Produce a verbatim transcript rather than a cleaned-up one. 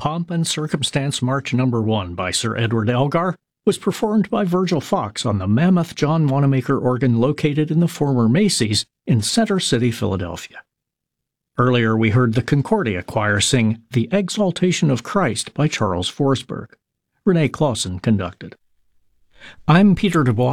Pomp and Circumstance March Number One by Sir Edward Elgar was performed by Virgil Fox on the mammoth John Wanamaker organ located in the former Macy's in Center City, Philadelphia. Earlier we heard the Concordia Choir sing The Exaltation of Christ by Charles Forsberg. Renee Clausen conducted. I'm Peter Dubois.